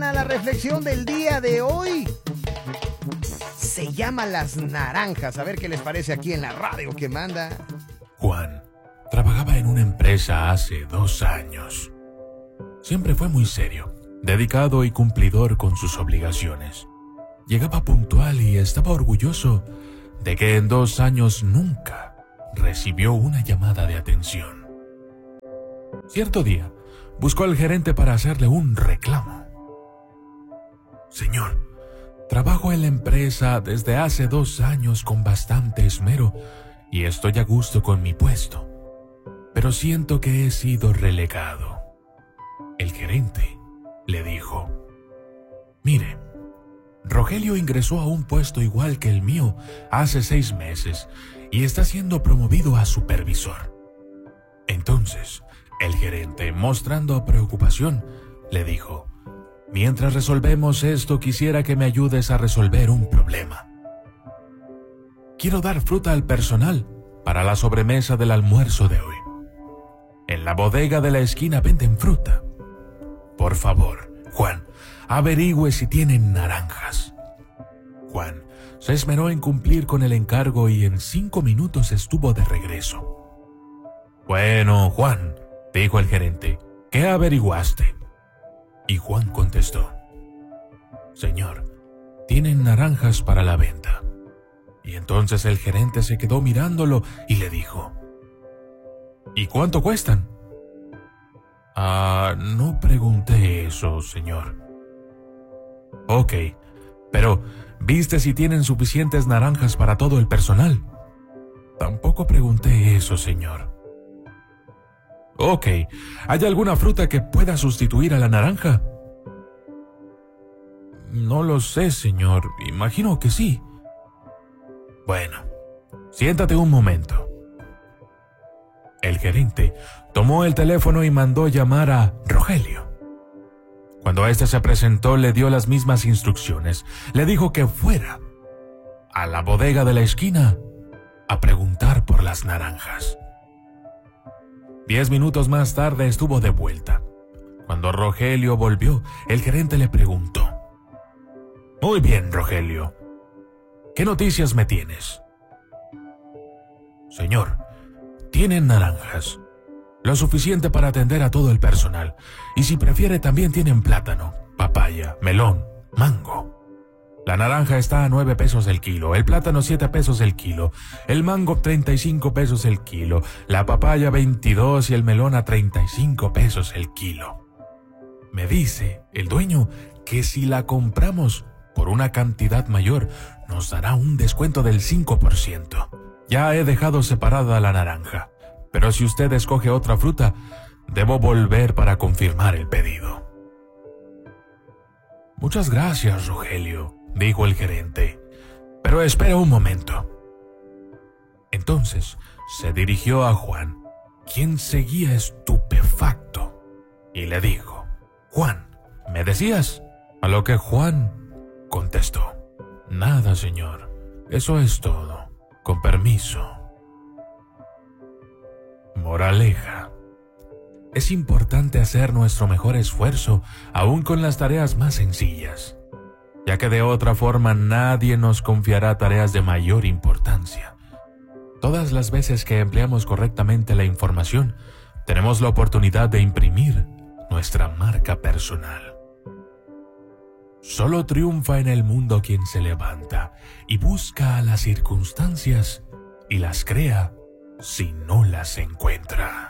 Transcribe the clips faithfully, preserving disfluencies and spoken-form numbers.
mañana. La reflexión del día de hoy se llama Las Naranjas. A ver qué les parece aquí en la radio que manda. Juan trabajaba en una empresa hace dos años. Siempre fue muy serio, dedicado y cumplidor con sus obligaciones. Llegaba puntual y estaba orgulloso de que en dos años nunca recibió una llamada de atención. Cierto día, buscó al gerente para hacerle un reclamo. Señor, trabajo en la empresa desde hace dos años con bastante esmero y estoy a gusto con mi puesto, pero siento que he sido relegado. El gerente le dijo: mire, Rogelio ingresó a un puesto igual que el mío hace seis meses y está siendo promovido a supervisor. Entonces, el gerente, mostrando preocupación, le dijo: mientras resolvemos esto, quisiera que me ayudes a resolver un problema. Quiero dar fruta al personal para la sobremesa del almuerzo de hoy. En la bodega de la esquina venden fruta. Por favor, Juan, averigüe si tienen naranjas. Juan se esmeró en cumplir con el encargo y en cinco minutos estuvo de regreso. Bueno, Juan, dijo el gerente, ¿qué averiguaste? Y Juan contestó: señor, tienen naranjas para la venta. Y entonces el gerente se quedó mirándolo y le dijo: ¿y cuánto cuestan? Ah, no pregunté eso, señor. Ok, pero ¿viste si tienen suficientes naranjas para todo el personal? Tampoco pregunté eso, señor. Ok, ¿hay alguna fruta que pueda sustituir a la naranja? No lo sé, señor. Imagino que sí. Bueno, siéntate un momento. El gerente tomó el teléfono y mandó llamar a Rogelio. Cuando éste se presentó, le dio las mismas instrucciones. Le dijo que fuera a la bodega de la esquina a preguntar por las naranjas. Diez minutos más tarde estuvo de vuelta. Cuando Rogelio volvió, el gerente le preguntó: muy bien, Rogelio, ¿qué noticias me tienes? Señor, tienen naranjas, lo suficiente para atender a todo el personal, y si prefiere también tienen plátano, papaya, melón, mango. La naranja está a nueve pesos el kilo, el plátano siete pesos el kilo, el mango treinta y cinco pesos el kilo, la papaya veintidós y el melón a treinta y cinco pesos el kilo. Me dice el dueño que si la compramos por una cantidad mayor, nos dará un descuento del cinco por ciento. Ya he dejado separada la naranja, pero si usted escoge otra fruta, debo volver para confirmar el pedido. Muchas gracias, Rogelio, dijo el gerente, pero espera un momento. Entonces se dirigió a Juan, quien seguía estupefacto, y le dijo: Juan, ¿me decías? A lo que Juan contestó: nada, señor, eso es todo, con permiso. Moraleja: es importante hacer nuestro mejor esfuerzo, aún con las tareas más sencillas, ya que de otra forma nadie nos confiará tareas de mayor importancia. Todas las veces que empleamos correctamente la información, tenemos la oportunidad de imprimir nuestra marca personal. Solo triunfa en el mundo quien se levanta y busca a las circunstancias y las crea si no las encuentra.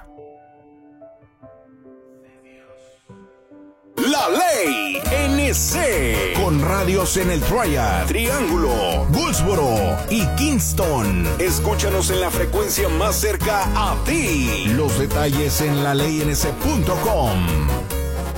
La Ley N C, con radios en el Triad, Triángulo, Goldsboro y Kingston. Escúchanos en la frecuencia más cerca a ti. Los detalles en la ley n c punto com.